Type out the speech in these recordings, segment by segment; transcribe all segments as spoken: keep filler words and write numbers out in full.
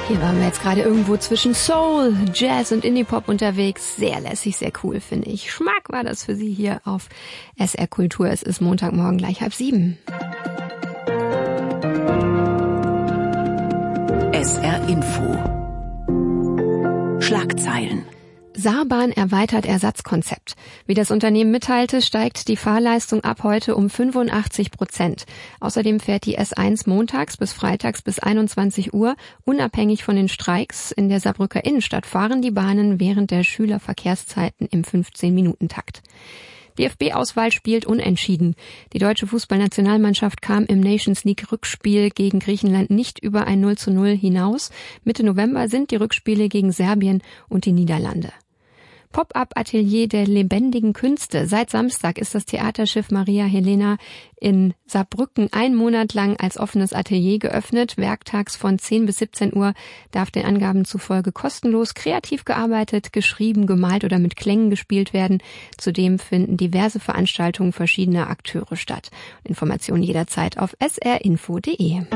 Hier waren wir jetzt gerade irgendwo zwischen Soul, Jazz und Indie-Pop unterwegs. Sehr lässig, sehr cool, finde ich. Schmack war das für Sie hier auf S R Kultur. Es ist Montagmorgen gleich halb sieben. S R Info. Schlagzeilen. Saarbahn erweitert Ersatzkonzept. Wie das Unternehmen mitteilte, steigt die Fahrleistung ab heute um fünfundachtzig Prozent. Außerdem fährt die S eins montags bis freitags bis einundzwanzig Uhr, unabhängig von den Streiks. In der Saarbrücker Innenstadt fahren die Bahnen während der Schülerverkehrszeiten im fünfzehn-Minuten-Takt. D F B-Auswahl spielt unentschieden. Die deutsche Fußballnationalmannschaft kam im Nations League-Rückspiel gegen Griechenland nicht über ein null zu null hinaus. Mitte November sind die Rückspiele gegen Serbien und die Niederlande. Pop-up-Atelier der lebendigen Künste. Seit Samstag ist das Theaterschiff Maria Helena in Saarbrücken einen Monat lang als offenes Atelier geöffnet. Werktags von zehn bis siebzehn Uhr darf den Angaben zufolge kostenlos kreativ gearbeitet, geschrieben, gemalt oder mit Klängen gespielt werden. Zudem finden diverse Veranstaltungen verschiedener Akteure statt. Informationen jederzeit auf s r info punkt d e.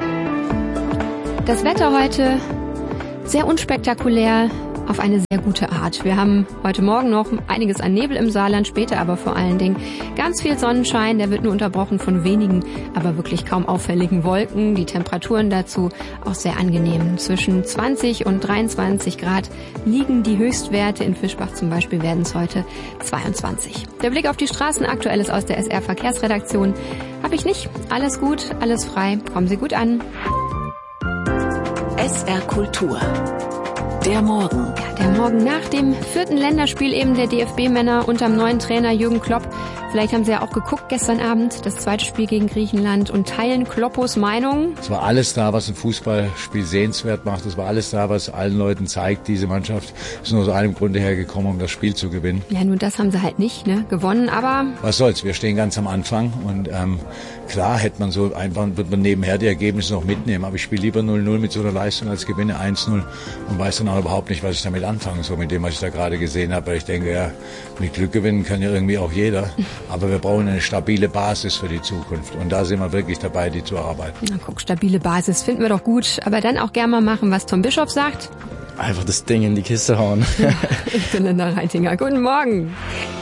Das Wetter heute sehr unspektakulär. Auf eine sehr gute Art. Wir haben heute Morgen noch einiges an Nebel im Saarland, später aber vor allen Dingen ganz viel Sonnenschein. Der wird nur unterbrochen von wenigen, aber wirklich kaum auffälligen Wolken. Die Temperaturen dazu auch sehr angenehm. Zwischen zwanzig und dreiundzwanzig Grad liegen die Höchstwerte. In Fischbach zum Beispiel werden es heute zweiundzwanzig. Der Blick auf die Straßen, Aktuelles aus der S R-Verkehrsredaktion, habe ich nicht. Alles gut, alles frei. Kommen Sie gut an. S R Kultur. Der Morgen. Ja, der Morgen nach dem vierten Länderspiel eben der D F B-Männer unterm neuen Trainer Jürgen Klopp. Vielleicht haben Sie ja auch geguckt gestern Abend, das zweite Spiel gegen Griechenland, und teilen Kloppos Meinung. Es war alles da, was ein Fußballspiel sehenswert macht. Es war alles da, was allen Leuten zeigt, diese Mannschaft ist nur aus einem Grunde hergekommen, um das Spiel zu gewinnen. Ja, nun das haben sie halt nicht, ne, gewonnen, aber... Was soll's, wir stehen ganz am Anfang und ähm, klar hätte man so einfach, wird man nebenher die Ergebnisse noch mitnehmen, aber ich spiele lieber null null mit so einer Leistung als gewinne eins null und weiß dann auch überhaupt nicht, was ich damit anfangen soll, mit dem, was ich da gerade gesehen habe. Weil ich denke, ja, mit Glück gewinnen kann ja irgendwie auch jeder. Aber wir brauchen eine stabile Basis für die Zukunft. Und da sind wir wirklich dabei, die zu erarbeiten. Na guck, stabile Basis finden wir doch gut. Aber dann auch gerne mal machen, was Tom Bischof sagt. Einfach das Ding in die Kiste hauen. Ich bin Linda Reitinger. Guten Morgen.